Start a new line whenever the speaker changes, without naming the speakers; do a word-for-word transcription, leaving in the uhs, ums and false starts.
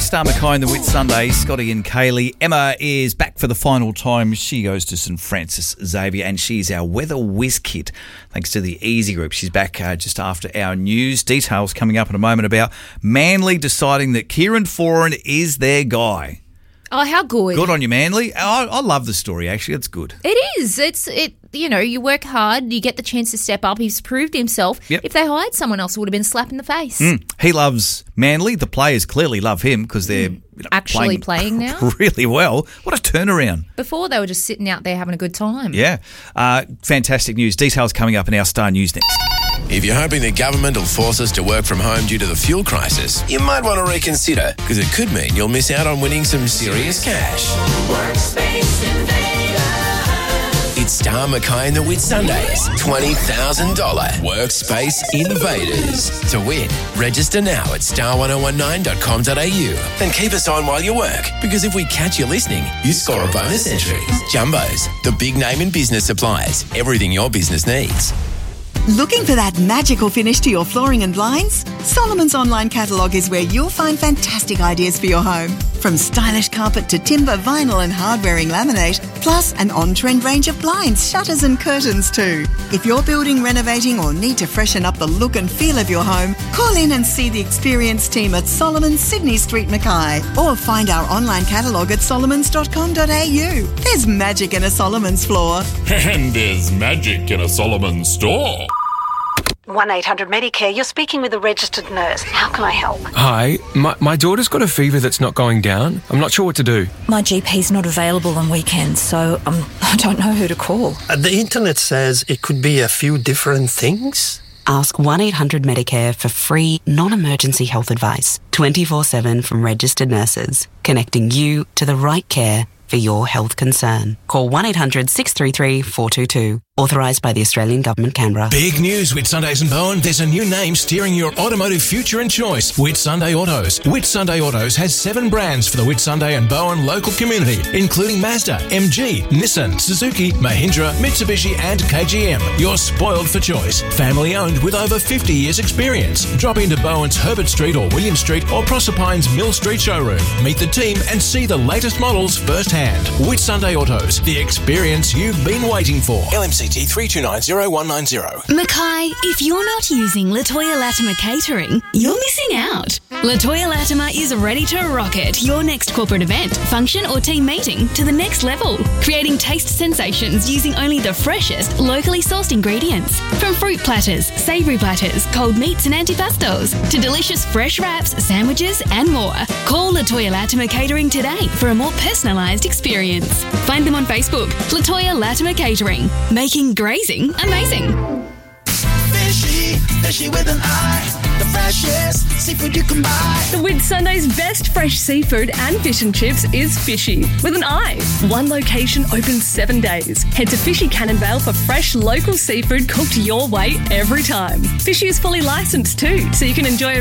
Star Mackay and the Whit Sunday, Scotty and Kaylee. Emma is back for the final time. She goes to St Francis Xavier and she's our weather whiz kid thanks to the Easy Group. She's back uh, just after our news. Details coming up in a moment about Manly deciding that Kieran Foran is their guy.
Oh, how good.
Good on you, Manly. I, I love the story, actually. It's good.
It is. It's, it. You know, you work hard, you get the chance to step up. He's proved himself.
Yep.
If they hired someone else, it would have been a slap in the face.
Mm. He loves Manly. The players clearly love him because they're
mm.
you know,
actually
playing,
playing now.
Really well. What a turnaround.
Before, they were just sitting out there having a good time.
Yeah. Uh, fantastic news. Details coming up in our Star News next.
If you're hoping the government will force us to work from home due to the fuel crisis, you might want to reconsider, because it could mean you'll miss out on winning some serious cash.
Workspace Invader.
It's Star Mackay and the Whit Sundays twenty thousand dollars Workspace Invaders. To win, register now at star one oh one nine dot com dot a u and keep us on while you work, because if we catch you listening, you score a bonus entry. Jumbos, the big name in business supplies. Everything your business needs.
Looking for that magical finish to your flooring and blinds? Solomon's online catalogue is where you'll find fantastic ideas for your home. From stylish carpet to timber, vinyl and hard-wearing laminate, plus an on-trend range of blinds, shutters and curtains too. If you're building, renovating or need to freshen up the look and feel of your home, call in and see the experienced team at Solomon's Sydney Street, Mackay, or find our online catalogue at solomons dot com dot a u. There's magic in a Solomon's floor.
And there's magic in a Solomon store.
one eight hundred Medicare, you're speaking with a registered nurse. How can I help?
Hi, my, my daughter's got a fever that's not going down. I'm not sure what to do.
My G P's not available on weekends, so um, I don't know who to call.
Uh, the internet says it could be a few different things.
Ask one eight hundred Medicare for free, non-emergency health advice. twenty-four seven from registered nurses, connecting you to the right care for your health concern. Call one eight hundred six three three four two two. Authorised by the Australian Government, Canberra.
Big news with Sundays and Bowen. There's a new name steering your automotive future and choice. Whit Sunday Autos. Whit Sunday Autos has seven brands for the Whit Sunday and Bowen local community, including Mazda, M G, Nissan, Suzuki, Mahindra, Mitsubishi and K G M. You're spoiled for choice. Family owned with over fifty years experience. Drop into Bowen's Herbert Street or William Street or Proserpine's Mill Street showroom. Meet the team and see the latest models firsthand. Whit Sunday Autos. The experience you've been waiting for.
L M C T three two nine zero one nine zero.
Mackay, if you're not using Latoya Latimer Catering, you're missing out. Latoya Latimer is ready to rocket your next corporate event, function or team meeting to the next level, creating taste sensations using only the freshest, locally sourced ingredients. From fruit platters, savoury platters, cold meats and antipastos, to delicious fresh wraps, sandwiches and more. Call Latoya Latimer Catering today for a more personalised experience. Find them on Facebook, Latoya Latimer Catering, making grazing amazing.
Fishy, fishy with an eye. The freshest seafood you can buy.
The Whit Sunday's best fresh seafood and fish and chips is Fishy with an eye. One location open seven days. Head to Fishy Cannonvale for fresh local seafood cooked your way every time. Fishy is fully licensed too, so you can enjoy